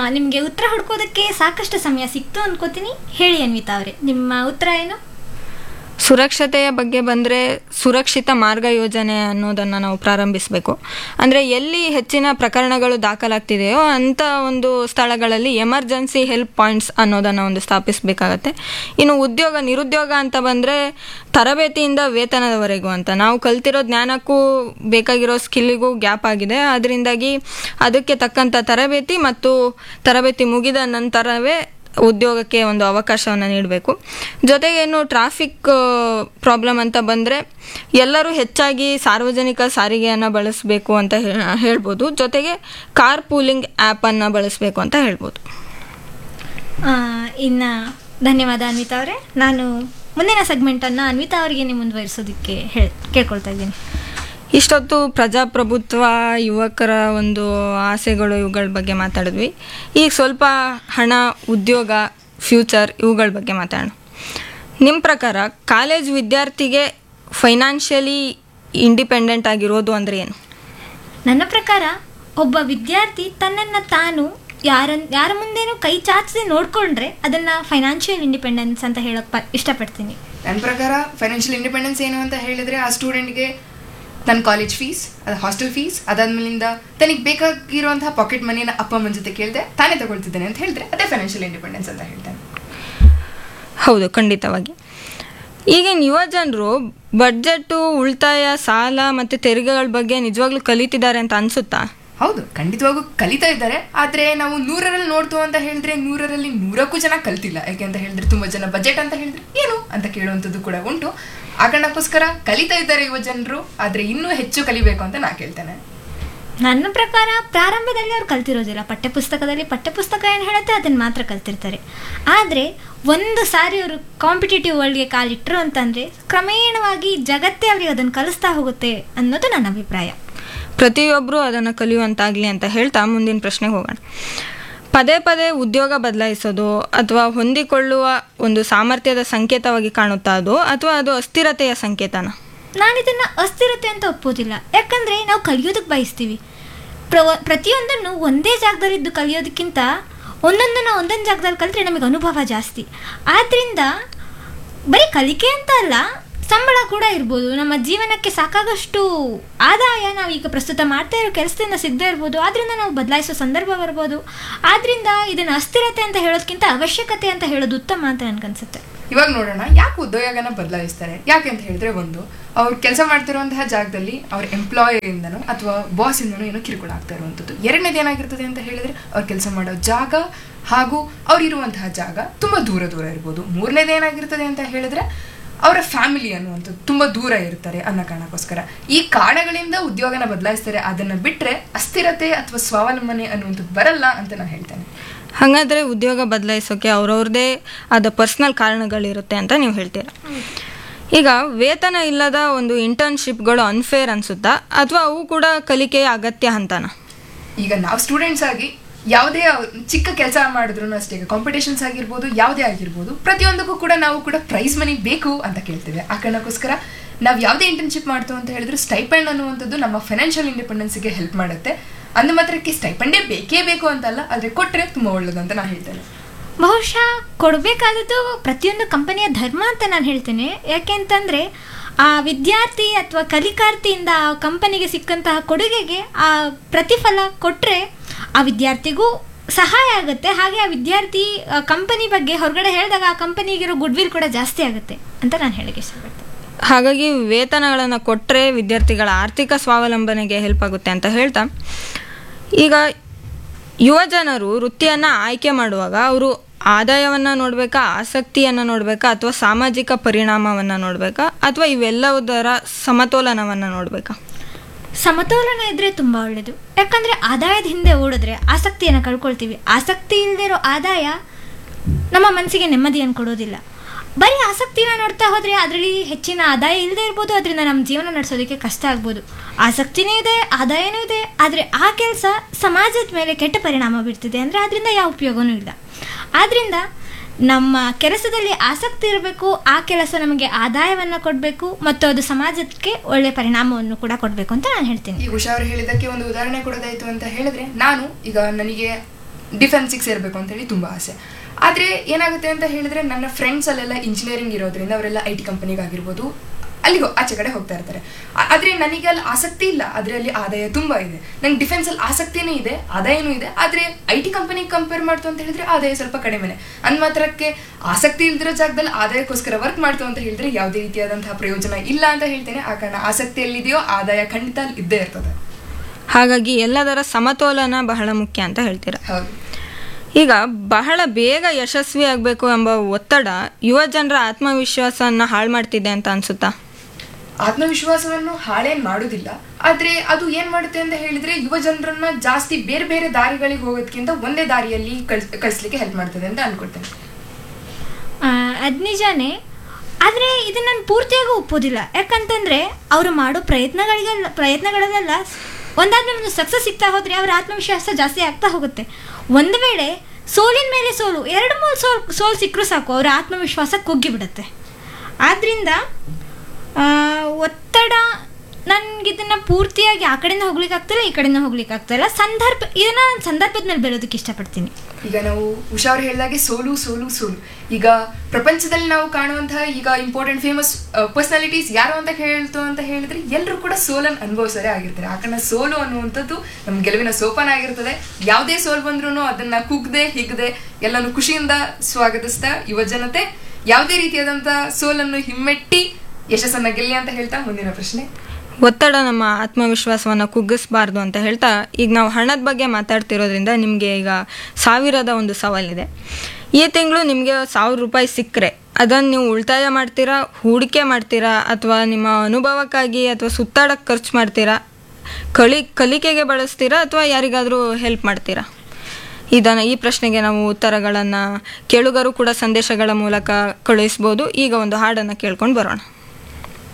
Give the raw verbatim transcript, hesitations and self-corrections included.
ನಿಮಗೆ ಉತ್ತರ ಹುಡ್ಕೋದಕ್ಕೆ ಸಾಕಷ್ಟು ಸಮಯ ಸಿಕ್ತು ಅನ್ಕೋತೀನಿ. ಹೇಳಿ ಅನ್ವಿತಾ ಅವರೇ, ನಿಮ್ಮ ಉತ್ತರ ಏನು? ಸುರಕ್ಷತೆಯ ಬಗ್ಗೆ ಬಂದರೆ ಸುರಕ್ಷಿತ ಮಾರ್ಗ ಯೋಜನೆ ಅನ್ನೋದನ್ನು ನಾವು ಪ್ರಾರಂಭಿಸಬೇಕು. ಅಂದರೆ ಎಲ್ಲಿ ಹೆಚ್ಚಿನ ಪ್ರಕರಣಗಳು ದಾಖಲಾಗ್ತಿದೆಯೋ ಅಂಥ ಒಂದು ಸ್ಥಳಗಳಲ್ಲಿ ಎಮರ್ಜೆನ್ಸಿ ಹೆಲ್ಪ್ ಪಾಯಿಂಟ್ಸ್ ಅನ್ನೋದನ್ನು ಒಂದು ಸ್ಥಾಪಿಸಬೇಕಾಗತ್ತೆ. ಇನ್ನು ಉದ್ಯೋಗ ನಿರುದ್ಯೋಗ ಅಂತ ಬಂದರೆ ತರಬೇತಿಯಿಂದ ವೇತನದವರೆಗೂ ಅಂತ ನಾವು ಕಲ್ತಿರೋ ಜ್ಞಾನಕ್ಕೂ ಬೇಕಾಗಿರೋ ಸ್ಕಿಲ್ಲಿಗೂ ಗ್ಯಾಪ್ ಆಗಿದೆ. ಅದರಿಂದಾಗಿ ಅದಕ್ಕೆ ತಕ್ಕಂಥ ತರಬೇತಿ ಮತ್ತು ತರಬೇತಿ ಮುಗಿದ ನಂತರವೇ ಉದ್ಯೋಗಕ್ಕೆ ಒಂದು ಅವಕಾಶವನ್ನು ನೀಡಬೇಕು. ಜೊತೆಗೇನು ಟ್ರಾಫಿಕ್ ಪ್ರಾಬ್ಲಮ್ ಅಂತ ಬಂದರೆ ಎಲ್ಲರೂ ಹೆಚ್ಚಾಗಿ ಸಾರ್ವಜನಿಕ ಸಾರಿಗೆಯನ್ನು ಬಳಸಬೇಕು ಅಂತ ಹೇಳ್ಬೋದು. ಜೊತೆಗೆ ಕಾರ್ ಪೂಲಿಂಗ್ ಆ್ಯಪನ್ನು ಬಳಸಬೇಕು ಅಂತ ಹೇಳ್ಬೋದು. ಇನ್ನು ಧನ್ಯವಾದ ಅನ್ವಿತಾ ಅವರೇ. ನಾನು ಮುಂದಿನ ಸೆಗ್ಮೆಂಟನ್ನು ಅನ್ವಿತಾ ಅವರಿಗೆ ಮುಂದುವರಿಸೋದಕ್ಕೆ ಹೇಳಿ ಕೇಳ್ಕೊಳ್ತಾ ಇದ್ದೀನಿ. ಇಷ್ಟೊತ್ತು ಪ್ರಜಾಪ್ರಭುತ್ವ, ಯುವಕರ ಒಂದು ಆಸೆಗಳು, ಇವುಗಳ ಬಗ್ಗೆ ಮಾತಾಡಿದ್ವಿ. ಈಗ ಸ್ವಲ್ಪ ಹಣ, ಉದ್ಯೋಗ, ಫ್ಯೂಚರ್ ಇವುಗಳ ಬಗ್ಗೆ ಮಾತಾಡೋಣ. ನಿಮ್ಮ ಪ್ರಕಾರ ಕಾಲೇಜ್ ವಿದ್ಯಾರ್ಥಿಗೆ ಫೈನಾನ್ಷಿಯಲಿ ಇಂಡಿಪೆಂಡೆಂಟ್ ಆಗಿರೋದು ಅಂದರೆ ಏನು? ನನ್ನ ಪ್ರಕಾರ ಒಬ್ಬ ವಿದ್ಯಾರ್ಥಿ ತನ್ನನ್ನು ತಾನು ಯಾರ ಯಾರ ಮುಂದೇನೂ ಕೈ ಚಾಚದೆ ನೋಡಿಕೊಂಡ್ರೆ ಅದನ್ನು ಫೈನಾನ್ಷಿಯಲ್ ಇಂಡಿಪೆಂಡೆನ್ಸ್ ಅಂತ ಹೇಳೋಕ್ಕೆ ಪ ಇಷ್ಟಪಡ್ತೀನಿ. ನನ್ನ ಪ್ರಕಾರ ಫೈನಾನ್ಷಿಯಲ್ ಇಂಡಿಪೆಂಡೆನ್ಸ್ ಏನು ಅಂತ ಹೇಳಿದರೆ ಆ ಸ್ಟೂಡೆಂಟ್ಗೆ ತನ್ನ ಕಾಲೇಜ್ ಫೀಸ್, ಅದು ಹಾಸ್ಟೆಲ್ ಫೀಸ್, ಅದಾದ್ಮೇಲಿಂದ ತನಗೆ ಬೇಕಾಗಿರುವಂತಹ ಪಾಕೆಟ್ ಮನಿನ ಅಪ್ಪ ಅಮ್ಮನ ಜೊತೆ ಕೇಳಿದೆ ತಾನೇ ತಗೊಳ್ತಿದ್ದೇನೆ ಅಂತ ಹೇಳಿದ್ರೆ ಅದೇ ಫೈನಾನ್ಷಿಯಲ್ ಇಂಡಿಪೆಂಡೆನ್ಸ್ ಅಂತ ಹೇಳ್ತೇನೆ. ಹೌದು, ಖಂಡಿತವಾಗಿ. ಈಗಿನ ಯುವ ಜನರು ಬಡ್ಜೆಟ್ಟು, ಉಳಿತಾಯ, ಸಾಲ ಮತ್ತು ತೆರಿಗೆಗಳ ಬಗ್ಗೆ ನಿಜವಾಗ್ಲೂ ಕಲಿತಿದ್ದಾರೆ ಅಂತ ಅನಿಸುತ್ತಾ? ಹೌದು, ಖಂಡಿತವಾಗೂ ಕಲಿತಾ ಇದ್ದಾರೆ. ಆದರೆ ನಾವು ನೂರರಲ್ಲಿ ನೋಡ್ತು ಅಂತ ಹೇಳಿದ್ರೆ ನೂರರಲ್ಲಿ ನೂರಕ್ಕೂ ಜನ ಕಲ್ತಿಲ್ಲ. ಯಾಕೆ ಅಂತ ಹೇಳಿದ್ರೆ ತುಂಬ ಜನ ಬಜೆಟ್ ಅಂತ ಹೇಳಿದ್ರೆ ಏನು ಅಂತ ಕೇಳುವಂಥದ್ದು ಕೂಡ ಉಂಟು. ಆ ಕಾರಣಕ್ಕೋಸ್ಕರ ಕಲಿತಾ ಇದ್ದಾರೆ ಯುವ ಜನರು, ಆದರೆ ಇನ್ನೂ ಹೆಚ್ಚು ಕಲಿಬೇಕು ಅಂತ ನಾ ಕೇಳ್ತೇನೆ. ನನ್ನ ಪ್ರಕಾರ ಪ್ರಾರಂಭದಲ್ಲಿ ಅವ್ರು ಕಲ್ತಿರೋದಿಲ್ಲ. ಪಠ್ಯಪುಸ್ತಕದಲ್ಲಿ ಪಠ್ಯಪುಸ್ತಕ ಏನು ಹೇಳುತ್ತೆ ಅದನ್ನು ಮಾತ್ರ ಕಲ್ತಿರ್ತಾರೆ. ಆದರೆ ಒಂದು ಸಾರಿ ಅವರು ಕಾಂಪಿಟೇಟಿವ್ ವರ್ಲ್ಡ್ಗೆ ಕಾಲಿಟ್ಟರು ಅಂತಂದರೆ ಕ್ರಮೇಣವಾಗಿ ಜಗತ್ತೇ ಅವರಿಗೆ ಅದನ್ನು ಕಲಿಸ್ತಾ ಹೋಗುತ್ತೆ ಅನ್ನೋದು ನನ್ನ ಅಭಿಪ್ರಾಯ. ಪ್ರತಿಯೊಬ್ಬರು ಅದನ್ನು ಕಲಿಯುವಂತಾಗಲಿ ಅಂತ ಹೇಳ್ತಾ ಮುಂದಿನ ಪ್ರಶ್ನೆಗೆ ಹೋಗೋಣ. ಪದೇ ಪದೇ ಉದ್ಯೋಗ ಬದಲಾಯಿಸೋದು ಅಥವಾ ಹೊಂದಿಕೊಳ್ಳುವ ಒಂದು ಸಾಮರ್ಥ್ಯದ ಸಂಕೇತವಾಗಿ ಕಾಣುತ್ತಾ ಅದು, ಅಥವಾ ಅದು ಅಸ್ಥಿರತೆಯ ಸಂಕೇತನ? ನಾನಿದನ್ನು ಅಸ್ಥಿರತೆ ಅಂತ ಒಪ್ಪೋದಿಲ್ಲ. ಯಾಕಂದರೆ ನಾವು ಕಲಿಯೋದಕ್ಕೆ ಬಯಸ್ತೀವಿ. ಪ್ರ ಪ್ರತಿಯೊಂದನ್ನು ಒಂದೇ ಜಾಗದಲ್ಲಿದ್ದು ಕಲಿಯೋದಕ್ಕಿಂತ ಒಂದೊಂದನ್ನು ಒಂದೊಂದು ಜಾಗದಲ್ಲಿ ಕಲಿತ್ರೆ ನಮಗೆ ಅನುಭವ ಜಾಸ್ತಿ. ಆದ್ದರಿಂದ ಬರೀ ಕಲಿಕೆ ಅಂತ ಅಲ್ಲ, ಸಂಬಳ ಕೂಡ ಇರ್ಬೋದು. ನಮ್ಮ ಜೀವನಕ್ಕೆ ಸಾಕಾಗಷ್ಟು ಆದಾಯ ನಾವೀಗ ಪ್ರಸ್ತುತ ಮಾಡ್ತಾ ಇರೋ ಕೆಲಸದಿಂದ ಸಿಗದೇ ಇರ್ಬೋದು. ಆದ್ದರಿಂದ ನಾವು ಬದಲಾಯಿಸೋ ಸಂದರ್ಭ ಬರ್ಬೋದು. ಆದ್ದರಿಂದ ಇದನ್ನು ಅಸ್ಥಿರತೆ ಅಂತ ಹೇಳೋದಕ್ಕಿಂತ ಅವಶ್ಯಕತೆ ಅಂತ ಹೇಳೋದು ಉತ್ತಮ ಅಂತ ನನಗನ್ಸುತ್ತೆ. ಇವಾಗ ನೋಡೋಣ, ಯಾಕೆ ಉದ್ಯೋಗನ ಬದಲಾಯಿಸ್ತಾರೆ? ಯಾಕೆ ಅಂತ ಹೇಳಿದ್ರೆ, ಒಂದು ಅವ್ರು ಕೆಲಸ ಮಾಡ್ತಿರುವಂತಹ ಜಾಗದಲ್ಲಿ ಅವ್ರ ಎಂಪ್ಲಾಯರಿಂದನೋ ಅಥವಾ ಬಾಸಿಂದನೋ ಏನೋ ಕಿರುಕುಳ ಆಗ್ತಾ ಇರುವಂಥದ್ದು. ಎರಡನೇದು ಏನಾಗಿರ್ತದೆ ಅಂತ ಹೇಳಿದ್ರೆ ಅವ್ರು ಕೆಲಸ ಮಾಡೋ ಜಾಗ ಹಾಗೂ ಅವ್ರಿರುವಂತಹ ಜಾಗ ತುಂಬ ದೂರ ದೂರ ಇರ್ಬೋದು. ಮೂರನೇದು ಏನಾಗಿರ್ತದೆ ಅಂತ ಹೇಳಿದ್ರೆ ಅವರ ಫ್ಯಾಮಿಲಿ ಅನ್ನುವಂಥದ್ದು ತುಂಬ ದೂರ ಇರ್ತಾರೆ ಅನ್ನೋ ಕಾರಣಕ್ಕೋಸ್ಕರ ಈ ಕಾರಣಗಳಿಂದ ಉದ್ಯೋಗನ ಬದಲಾಯಿಸ್ತಾರೆ. ಅದನ್ನು ಬಿಟ್ಟರೆ ಅಸ್ಥಿರತೆ ಅಥವಾ ಸ್ವಾವಲಂಬನೆ ಅನ್ನುವಂಥದ್ದು ಬರಲ್ಲ ಅಂತ ನಾನು ಹೇಳ್ತೇನೆ. ಹಾಗಾದರೆ ಉದ್ಯೋಗ ಬದಲಾಯಿಸೋಕೆ ಅವ್ರವ್ರದ್ದೇ ಆದ ಪರ್ಸ್ನಲ್ ಕಾರಣಗಳಿರುತ್ತೆ ಅಂತ ನೀವು ಹೇಳ್ತೀರಾ. ಈಗ ವೇತನ ಇಲ್ಲದ ಒಂದು ಇಂಟರ್ನ್ಶಿಪ್ಗಳು ಅನ್ಫೇರ್ ಅನಿಸುತ್ತಾ, ಅಥವಾ ಅವು ಕೂಡ ಕಲಿಕೆಯ ಅಗತ್ಯ ಹಂತನ? ಈಗ ನಾವು ಸ್ಟೂಡೆಂಟ್ಸ್ ಆಗಿ ಯಾವುದೇ ಚಿಕ್ಕ ಕೆಲಸ ಮಾಡಿದ್ರು ಅಷ್ಟೇ, ಕಾಂಪಿಟೇಷನ್ಸ್ ಆಗಿರ್ಬೋದು, ಯಾವುದೇ ಆಗಿರ್ಬೋದು, ಪ್ರತಿಯೊಂದಕ್ಕೂ ಕೂಡ ನಾವು ಕೂಡ ಪ್ರೈಸ್ ಮನಿ ಬೇಕು ಅಂತ ಕೇಳ್ತೇವೆ. ಆ ಕಾರಣಕ್ಕೋಸ್ಕರ ನಾವು ಯಾವುದೇ ಇಂಟರ್ನ್ಶಿಪ್ ಮಾಡ್ತೀವಿ ಅಂತ ಹೇಳಿದ್ರು ಸ್ಟೈಪೆಂಡ್ ಅನ್ನುವಂಥದ್ದು ನಮ್ಮ ಫೈನಾನ್ಷಿಯಲ್ ಇಂಡಿಪೆಂಡೆನ್ಸ್ಗೆ ಹೆಲ್ಪ್ ಮಾಡುತ್ತೆ. ಅಂದ ಮಾತ್ರಕ್ಕೆ ಸ್ಟೈಪೆಂಡೇ ಬೇಕೇ ಬೇಕು ಅಂತಲ್ಲ, ಆದರೆ ಕೊಟ್ಟರೆ ತುಂಬ ಒಳ್ಳೇದು ಅಂತ ನಾನು ಹೇಳ್ತೇನೆ. ಬಹುಶಃ ಕೊಡಬೇಕಾದದ್ದು ಪ್ರತಿಯೊಂದು ಕಂಪನಿಯ ಧರ್ಮ ಅಂತ ನಾನು ಹೇಳ್ತೇನೆ. ಯಾಕೆ ಅಂತಂದರೆ ಆ ವಿದ್ಯಾರ್ಥಿ ಅಥವಾ ಕಲಿಕಾರ್ಥಿಯಿಂದ ಆ ಕಂಪನಿಗೆ ಸಿಕ್ಕಂತಹ ಕೊಡುಗೆಗೆ ಆ ಪ್ರತಿಫಲ ಕೊಟ್ಟರೆ ಆ ವಿದ್ಯಾರ್ಥಿಗೂ ಸಹಾಯ ಆಗುತ್ತೆ. ಹಾಗೆ ಆ ವಿದ್ಯಾರ್ಥಿ ಕಂಪನಿ ಬಗ್ಗೆ ಹೊರಗಡೆ ಹೇಳಿದಾಗ ಆ ಕಂಪನಿಗಿರೋ ಗುಡ್ ವಿಲ್ ಕೂಡ ಜಾಸ್ತಿ ಆಗುತ್ತೆ ಅಂತ ನಾನು ಹೇಳಕ್ಕೆ ಇಷ್ಟಪಡ್ತೇನೆ. ಹಾಗಾಗಿ ವೇತನಗಳನ್ನು ಕೊಟ್ಟರೆ ವಿದ್ಯಾರ್ಥಿಗಳ ಆರ್ಥಿಕ ಸ್ವಾವಲಂಬನೆಗೆ ಹೆಲ್ಪ್ ಆಗುತ್ತೆ ಅಂತ ಹೇಳ್ತಾ, ಈಗ ಯುವ ಜನರು ವೃತ್ತಿಯನ್ನು ಆಯ್ಕೆ ಮಾಡುವಾಗ ಅವರು ಆದಾಯವನ್ನು ನೋಡಬೇಕಾ, ಆಸಕ್ತಿಯನ್ನು ನೋಡಬೇಕಾ, ಅಥವಾ ಸಾಮಾಜಿಕ ಪರಿಣಾಮವನ್ನು ನೋಡಬೇಕಾ, ಅಥವಾ ಇವೆಲ್ಲದರ ಸಮತೋಲನವನ್ನು ನೋಡಬೇಕಾ? ಸಮತೋಲನ ಇದ್ದರೆ ತುಂಬ ಒಳ್ಳೆಯದು. ಯಾಕಂದರೆ ಆದಾಯದ ಹಿಂದೆ ಓಡಿದ್ರೆ ಆಸಕ್ತಿಯನ್ನು ಕಳ್ಕೊಳ್ತೀವಿ. ಆಸಕ್ತಿ ಇಲ್ಲದೆ ಇರೋ ಆದಾಯ ನಮ್ಮ ಮನಸ್ಸಿಗೆ ನೆಮ್ಮದಿಯನ್ನು ಕೊಡೋದಿಲ್ಲ. ಬರೀ ಆಸಕ್ತಿನ ನೋಡ್ತಾ ಹೋದರೆ ಅದರಲ್ಲಿ ಹೆಚ್ಚಿನ ಆದಾಯ ಇಲ್ಲದೆ ಇರ್ಬೋದು, ಅದರಿಂದ ನಮ್ಮ ಜೀವನ ನಡೆಸೋದಕ್ಕೆ ಕಷ್ಟ ಆಗ್ಬೋದು. ಆಸಕ್ತಿನೂ ಇದೆ, ಆದಾಯನೂ ಇದೆ, ಆದರೆ ಆ ಕೆಲಸ ಸಮಾಜದ ಮೇಲೆ ಕೆಟ್ಟ ಪರಿಣಾಮ ಬೀರ್ತಿದೆ ಅಂದರೆ ಅದರಿಂದ ಯಾವ ಉಪಯೋಗವೂ ಇಲ್ಲ. ಆದ್ದರಿಂದ ನಮ್ಮ ಕೆಲಸದಲ್ಲಿ ಆಸಕ್ತಿ ಇರಬೇಕು, ಆ ಕೆಲಸ ನಮಗೆ ಆದಾಯವನ್ನು ಕೊಡಬೇಕು ಮತ್ತು ಅದು ಸಮಾಜಕ್ಕೆ ಒಳ್ಳೆಯ ಪರಿಣಾಮವನ್ನು ಕೂಡ ಕೊಡಬೇಕು ಅಂತ ನಾನು ಹೇಳ್ತೀನಿ. ಈ ಉಷಾ ಅವರು ಹೇಳಿದ್ದಕ್ಕೆ ಒಂದು ಉದಾಹರಣೆ ಕೊಡೋದಾಯಿತು ಅಂತ ಹೇಳಿದ್ರೆ, ನಾನು ಈಗ ನನಗೆ ಡಿಫೆನ್ಸಿಗೆ ಸೇರಬೇಕು ಅಂತೇಳಿ ತುಂಬ ಆಸೆ. ಆದರೆ ಏನಾಗುತ್ತೆ ಅಂತ ಹೇಳಿದ್ರೆ ನನ್ನ ಫ್ರೆಂಡ್ಸ್ ಅಲ್ಲೆಲ್ಲ ಇಂಜಿನಿಯರಿಂಗ್ ಇರೋದ್ರಿಂದ ಅವರೆಲ್ಲ ಐ ಟಿ ಕಂಪನಿಗಾಗಿರ್ಬೋದು ಅಲ್ಲಿಗೆ ಆಚೆ ಕಡೆ ಹೋಗ್ತಾ ಇರ್ತಾರೆ. ಆದರೆ ನನಗೆ ಅಲ್ಲಿ ಆಸಕ್ತಿ ಇಲ್ಲ, ಆದರೆ ಅಲ್ಲಿ ಆದಾಯ ತುಂಬ ಇದೆ. ನಂಗೆ ಡಿಫೆನ್ಸಲ್ಲಿ ಆಸಕ್ತಿನೂ ಇದೆ, ಆದಾಯನೂ ಇದೆ. ಆದರೆ ಐ ಟಿ ಕಂಪನಿಗೆ ಕಂಪೇರ್ ಮಾಡ್ತು ಅಂತ ಹೇಳಿದ್ರೆ ಆದಾಯ ಸ್ವಲ್ಪ ಕಡಿಮೆನೆ. ಅಂದ ಮಾತ್ರಕ್ಕೆ ಆಸಕ್ತಿ ಇಲ್ದಿರೋ ಜಾಗದಲ್ಲಿ ಆದಾಯಕ್ಕೋಸ್ಕರ ವರ್ಕ್ ಮಾಡ್ತು ಅಂತ ಹೇಳಿದ್ರೆ ಯಾವುದೇ ರೀತಿಯಾದಂತಹ ಪ್ರಯೋಜನ ಇಲ್ಲ ಅಂತ ಹೇಳ್ತೇನೆ. ಆ ಕಾರಣ ಆಸಕ್ತಿ ಎಲ್ಲಿದೆಯೋ ಆದಾಯ ಖಂಡಿತ ಅಲ್ಲಿ ಇದ್ದೇ ಇರ್ತದೆ. ಹಾಗಾಗಿ ಎಲ್ಲದರ ಸಮತೋಲನ ಬಹಳ ಮುಖ್ಯ ಅಂತ ಹೇಳ್ತೀರಾ. ಹೌದು. ಈಗ ಬಹಳ ಬೇಗ ಯಶಸ್ವಿ ಆಗಬೇಕು ಎಂಬ ಒತ್ತಡ ಯುವ ಜನರ ಆತ್ಮವಿಶ್ವಾಸವನ್ನು ಹಾಳು ಮಾಡ್ತಿದೆ ಅಂತ ಅನ್ಸುತ್ತಾ? ಆತ್ಮವಿಶ್ವಾಸವನ್ನು ಹಾಳೇನ್ ಮಾಡೋದಿಲ್ಲ, ಆದ್ರೆ ಅದು ಏನ್ ಮಾಡುತ್ತೆ ಅಂತ ಹೇಳಿದ್ರೆ ಯುವ ಜನರನ್ನ ಜಾಸ್ತಿ ಬೇರೆ ಬೇರೆ ದಾರಿಗಳಿಗೆ ಹೋಗೋದಕ್ಕಿಂತ ಒಂದೇ ದಾರಿಯಲ್ಲಿ ಕಳ್ಸ್ ಕಳಿಸ್ಲಿಕ್ಕೆ ಹೆಲ್ಪ್ ಮಾಡ್ತದೆ ಅಂತ ಅನ್ಕೊಳ್ತೇನೆ. ಅದು ನಿಜಾನೇ, ಆದರೆ ಇದನ್ನ ನಾನು ಪೂರ್ತಿಯಾಗಿ ಒಪ್ಪೋದಿಲ್ಲ. ಯಾಕಂತಂದ್ರೆ ಅವರು ಮಾಡೋ ಪ್ರಯತ್ನಗಳಿಗೆಲ್ಲ ಪ್ರಯತ್ನಗಳಲ್ಲೆಲ್ಲ ಒಂದಾದ್ಮೇಲೆ ಒಂದು ಸಕ್ಸಸ್ ಸಿಗ್ತಾ ಹೋದ್ರೆ ಅವರ ಆತ್ಮವಿಶ್ವಾಸ ಜಾಸ್ತಿ ಆಗ್ತಾ ಹೋಗುತ್ತೆ. ಒಂದು ವೇಳೆ ಸೋಲಿನ ಮೇಲೆ ಸೋಲು, ಎರಡು ಮೂರು ಸೋಲ್ ಸೋಲು ಸಿಕ್ಕರೂ ಸಾಕು, ಅವರ ಆತ್ಮವಿಶ್ವಾಸ ಕುಗ್ಗಿಬಿಡುತ್ತೆ. ಆದ್ದರಿಂದ ಒತ್ತಡ, ನನಗಿದನ್ನು ಪೂರ್ತಿಯಾಗಿ ಆ ಕಡೆಯಿಂದ ಹೋಗ್ಲಿಕ್ಕೆ ಆಗ್ತಿಲ್ಲ, ಈ ಕಡೆಯಿಂದ ಹೋಗ್ಲಿಕ್ಕೆ ಆಗ್ತಾಯಿಲ್ಲ. ಸಂದರ್ಭ ಇದನ್ನು ನಾನು ಸಂದರ್ಭದ ಮೇಲೆ ಬರೋದಕ್ಕೆ ಇಷ್ಟಪಡ್ತೀನಿ. ಈಗ ನಾವು ಉಷಾ ಅವ್ರು ಹೇಳಿದಾಗೆ ಸೋಲು ಸೋಲು ಸೋಲು ಈಗ ಪ್ರಪಂಚದಲ್ಲಿ ನಾವು ಕಾಣುವಂತಹ ಈಗ ಇಂಪಾರ್ಟೆಂಟ್ ಫೇಮಸ್ ಪರ್ಸನಾಲಿಟೀಸ್ ಯಾರು ಅಂತ ಹೇಳ್ತು ಅಂತ ಹೇಳಿದ್ರೆ ಎಲ್ಲರೂ ಕೂಡ ಸೋಲನ್ನು ಅನುಭವಿಸೋರೇ ಆಗಿರ್ತಾರೆ. ಆ ಕಾರಣ ಸೋಲು ಅನ್ನುವಂಥದ್ದು ನಮ್ಮ ಗೆಲುವಿನ ಸೋಪಾನ ಆಗಿರ್ತದೆ. ಯಾವುದೇ ಸೋಲು ಬಂದ್ರೂ ಅದನ್ನ ಕುಗ್ದೆ ಹಿಗ್ದೆ ಎಲ್ಲನೂ ಖುಷಿಯಿಂದ ಸ್ವಾಗತಿಸ್ತಾ ಯುವ ಜನತೆ ಯಾವುದೇ ರೀತಿಯಾದಂತಹ ಸೋಲನ್ನು ಹಿಮ್ಮೆಟ್ಟಿ ಯಶಸ್ಸನ್ನ ಗೆಲ್ಲಿ ಅಂತ ಹೇಳ್ತಾ ಮುಂದಿನ ಪ್ರಶ್ನೆ. ಒತ್ತಡ ನಮ್ಮ ಆತ್ಮವಿಶ್ವಾಸವನ್ನು ಕುಗ್ಗಿಸಬಾರ್ದು ಅಂತ ಹೇಳ್ತಾ, ಈಗ ನಾವು ಹಣದ ಬಗ್ಗೆ ಮಾತಾಡ್ತಿರೋದ್ರಿಂದ ನಿಮಗೆ ಈಗ ಸಾವಿರದ ಒಂದು ಸವಾಲಿದೆ. ಈ ತಿಂಗಳು ನಿಮಗೆ ಸಾವಿರ ರೂಪಾಯಿ ಸಿಕ್ಕರೆ ಅದನ್ನು ನೀವು ಉಳಿತಾಯ ಮಾಡ್ತೀರಾ, ಹೂಡಿಕೆ ಮಾಡ್ತೀರಾ, ಅಥವಾ ನಿಮ್ಮ ಅನುಭವಕ್ಕಾಗಿ ಅಥವಾ ಸುತ್ತಾಡಕ್ಕೆ ಖರ್ಚು ಮಾಡ್ತೀರಾ, ಕಲಿ ಕಲಿಕೆಗೆ ಬಳಸ್ತೀರಾ, ಅಥವಾ ಯಾರಿಗಾದರೂ ಹೆಲ್ಪ್ ಮಾಡ್ತೀರಾ? ಇದನ್ನು ಈ ಪ್ರಶ್ನೆಗೆ ನಾವು ಉತ್ತರಗಳನ್ನು ಕೇಳುಗರು ಕೂಡ ಸಂದೇಶಗಳ ಮೂಲಕ ಕಳುಹಿಸ್ಬೋದು. ಈಗ ಒಂದು ಹಾಡನ್ನು ಕೇಳ್ಕೊಂಡು ಬರೋಣ.